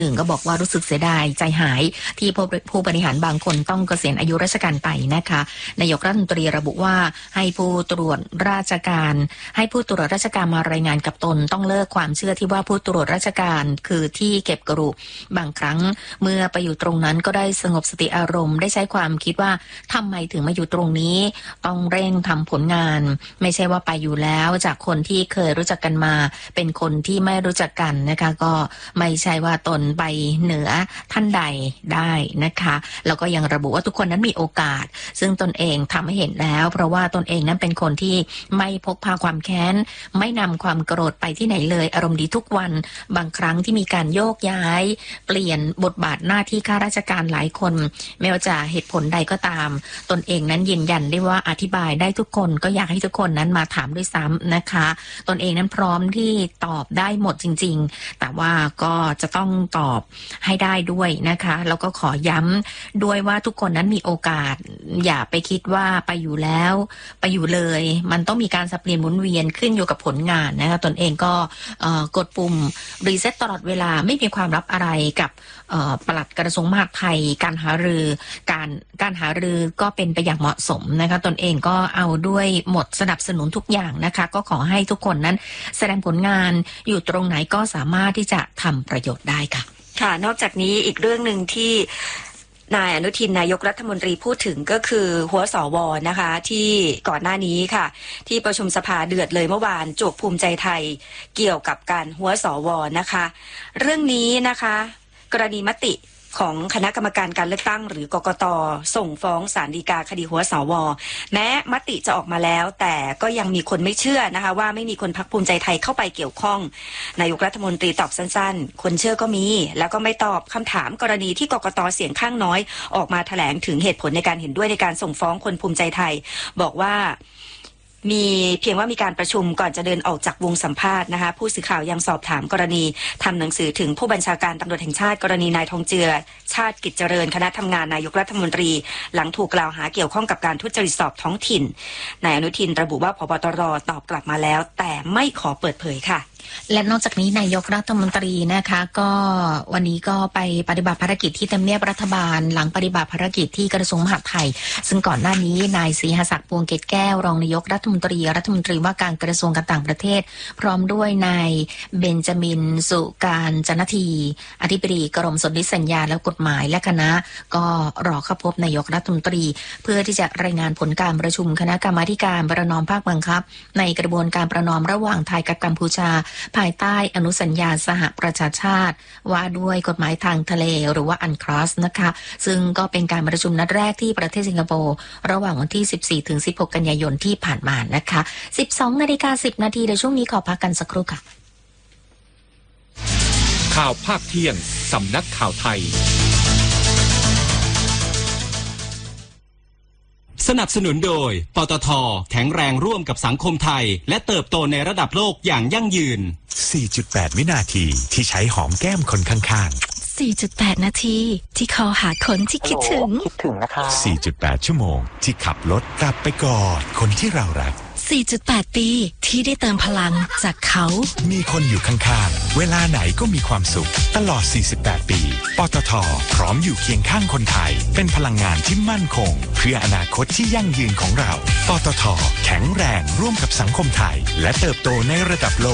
หนึ่งก็บอกว่ารู้สึกเสียดายใจหายที่ผู้บริหารบางคนต้องเกษียณอายุราชการไปนะคะนายกรัฐมนตรีระบุว่าให้ผู้ตรวจราชการมารายงานกับตนต้องเลิกความเชื่อที่ว่าผู้ตรวจราชการคือที่เก็บกระดูกบางครั้งเมื่อไปอยู่ตรงนั้นก็ได้สงบสติอารมณ์ได้ใช้ความคิดว่าทำไมถึงมาอยู่ตรงนี้ต้องเร่งทำผลงานไม่ใช่ว่าไปอยู่แล้วจากคนที่เคยรู้จักกันมาเป็นคนที่ไม่รู้จักกันนะคะก็ไม่ใช่ว่าตนไปเหนือท่านใดได้นะคะแล้วก็ยังระบุว่าทุกคนนั้นมีโอกาสซึ่งตนเองทำให้เห็นแล้วเพราะว่าตนเองนั้นเป็นคนที่ไม่พกพาความแค้นไม่นำความโกรธไปที่ไหนเลยอารมณ์ดีทุกวันบางครั้งที่มีการโยกย้ายเปลี่ยนบทบาทหน้าที่ข้าราชการหลายคนไม่ว่าจะเหตุผลใดก็ตามตนเองนั้นยืนยันได้ว่าอธิบายได้ทุกคนก็อยากให้ทุกคนนั้นมาถามด้วยซ้ำนะคะตนเองนั้นพร้อมที่ตอบได้หมดจริงๆแต่ว่าก็จะต้องตอบให้ได้ด้วยนะคะแล้วก็ขอย้ำด้วยว่าทุกคนนั้นมีโอกาสอย่าไปคิดว่าไปอยู่แล้วไปอยู่เลยมันต้องมีการสับเปลี่ยนหมุนเวียนขึ้นอยู่กับผลงานนะคะตนเองก็กดปุ่มรีเซ็ตตลอดเวลาไม่มีความลับอะไรกับปลัดกระทรวงมหาดไทยการหารือการหารือก็เป็นไปอย่างเหมาะสมนะคะตนเองก็เอาด้วยหมดสนับสนุนทุกอย่างนะคะก็ขอให้ทุกคนนั้นแสดงผลงานอยู่ตรงไหนก็สามารถที่จะทำประโยชน์ได้ค่ะค่ะนอกจากนี้อีกเรื่องหนึ่งที่นายอนุทินนายกรัฐมนตรีพูดถึงก็คือหัวสวนะคะที่ก่อนหน้านี้ค่ะที่ประชุมสภาเดือดเลยเมื่อวานจวกภูมิใจไทยเกี่ยวกับการหัวสวนะคะเรื่องนี้นะคะกรณีมติของคณะกรรมการการเลือกตั้งหรือกกต.ส่งฟ้องศาลฎีกาคดีหัวสว.แม้มติจะออกมาแล้วแต่ก็ยังมีคนไม่เชื่อนะคะว่าไม่มีคนพรรคภูมิใจไทยเข้าไปเกี่ยวข้องนายกรัฐมนตรีตอบสั้นๆคนเชื่อก็มีแล้วก็ไม่ตอบคำถามกรณีที่กกต.เสียงข้างน้อยออกมาแถลงถึงเหตุผลในการเห็นด้วยในการส่งฟ้องคนภูมิใจไทยบอกว่ามีเพียงว่ามีการประชุมก่อนจะเดินออกจากวงสัมภาษณ์นะคะผู้สื่อข่าวยังสอบถามกรณีทำหนังสือถึงผู้บัญชาการตำรวจแห่งชาติกรณีนายทองเจือชาติกิจเจริญคณะทำงานนายกรัฐมนตรีหลังถูกกล่าวหาเกี่ยวข้องกับการทุจริตสอบท้องถิ่นนายอนุทินระบุว่าผบ.ตร.ตอบกลับมาแล้วแต่ไม่ขอเปิดเผยค่ะและนอกจากนี้นายกรัฐมนตรีนะคะก็วันนี้ก็ไปปฏิบัติภารกิจที่ทำเนียบรัฐบาลหลังปฏิบัติภารกิจที่กระทรวงมหาดไทยซึ่งก่อนหน้านี้นายศรีหศักดิ์พวงเกตแก้วรองนายกรัฐมนตรีว่าการกระทรวงการต่างประเทศพร้อมด้วยนายเบนจามินสุการจนทีอธิบดีกรมสนธิสัญญาและกฎหมายและคณะก็รอเข้าพบนายกรัฐมนตรีเพื่อที่จะรายงานผลการประชุมคณะกรรมาธิการประนอมภาคบังคับในกระบวนการประนอมระหว่างไทยกับกัมพูชาภายใต้อนุสัญญาสหประชาชาติว่าด้วยกฎหมายทางทะเลหรือว่าอันครอสนะคะซึ่งก็เป็นการประชุมนัดแรกที่ประเทศสิงคโปร์ระหว่างวันที่ 14 ถึง 16 กันยายนที่ผ่านมานะคะ 12:10 นาทีในช่วงนี้ขอพักกันสักครู่ค่ะข่าวภาคเที่ยงสำนักข่าวไทยสนับสนุนโดยปตท.แข็งแรงร่วมกับสังคมไทยและเติบโตในระดับโลกอย่างยั่งยืน 4.8 วินาทีที่ใช้หอมแก้มคนข้างๆ 4.8 นาทีที่คอหาคนที่คิดถึงนะคะ 4.8 ชั่วโมงที่ขับรถกลับไปกอดคนที่เรารัก 4.8 ปีที่ได้เติมพลังจากเขามีคนอยู่ข้างๆเวลาไหนก็มีความสุขตลอด 48 ปีปตท.พร้อมอยู่เคียงข้างคนไทยเป็นพลังงานที่มั่นคงเพื่ออนาคตที่ยั่งยืนของเราปตท.แข็งแรงร่วมกับสังคมไทยและเติบโตในระดับโลก